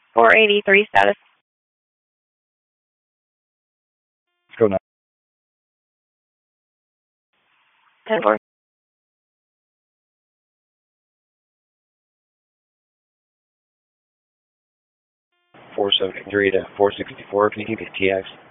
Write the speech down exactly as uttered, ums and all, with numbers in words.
four eighty-three status. Let's go now. ten four. four seventy-three to four sixty-four, can you keep it T X?